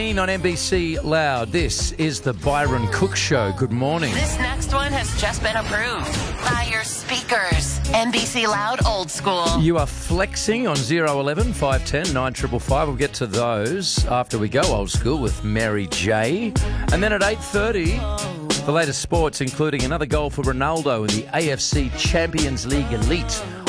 On NBC Loud, this is the Byron Cook Show. Good morning. This next one has just been approved by your speakers. NBC Loud Old School. You are flexing on 011 510 9555. We'll get to those after we go old school with Mary J. And then at 8:30, the latest sports, including another goal for Ronaldo in the AFC Champions League Elite